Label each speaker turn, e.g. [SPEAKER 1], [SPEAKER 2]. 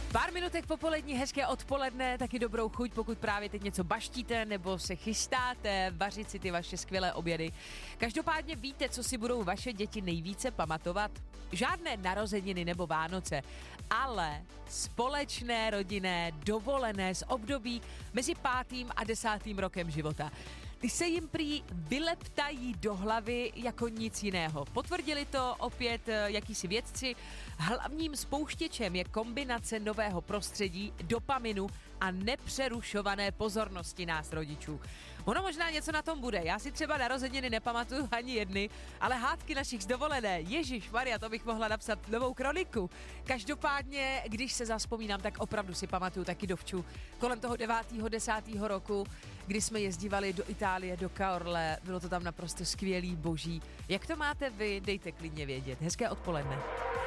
[SPEAKER 1] Pár minutek popolední, hezké odpoledne, taky dobrou chuť, pokud právě teď něco baštíte nebo se chystáte vařit si ty vaše skvělé obědy. Každopádně víte, co si budou vaše děti nejvíce pamatovat? Žádné narozeniny nebo Vánoce, ale společné rodinné dovolené z období mezi 5. a 10. rokem života. Ty se jim prý vyleptají do hlavy jako nic jiného. Potvrdili to opět jakýsi vědci. Hlavním spouštěčem je kombinace nového prostředí, dopaminu a nepřerušované pozornosti nás rodičů. Ono možná něco na tom bude. Já si třeba narozeniny nepamatuju ani jedny, ale hádky našich z dovolené. Ježišmarja, to bych mohla napsat novou kroniku. Každopádně, když se zavzpomínám, tak opravdu si pamatuju taky dovču. Kolem toho 9. 10. roku, kdy jsme jezdívali do Itálie, do Caorle, bylo to tam naprosto skvělý, boží. Jak to máte vy, dejte klidně vědět. Hezké odpoledne.